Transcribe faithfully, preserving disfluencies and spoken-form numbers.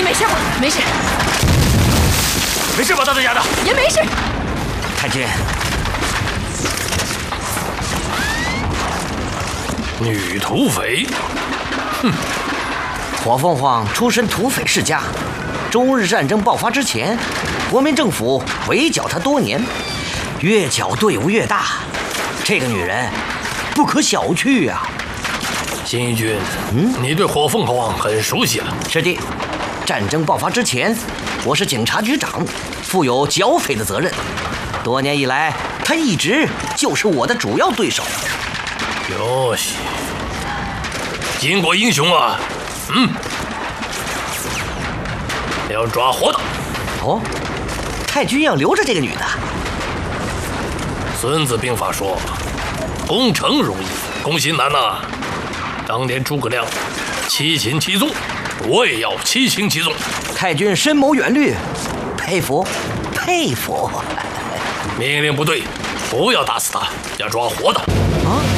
没事吧？没事， 没事吧，大队长的？ 也没事。 太君， 女土匪，哼！ 火凤凰出身土匪世家，中日战争爆发之前，国民政府围剿她多年，越剿队伍越大。这个女人不可小觑啊！ 新一军，嗯，你对火凤凰很熟悉了。 是的，战争爆发之前，我是警察局长，负有剿匪的责任。多年以来，她一直就是我的主要对手。 哟西，巾帼英雄啊！嗯，要抓活的。 哦，太君要留着这个女的。 孙子兵法说，攻城容易，攻心难呐、啊。当年诸葛亮七擒七纵，我也要七擒七纵。 太君深谋远虑，佩服佩服。 命令部队不要打死他，要抓活的。啊。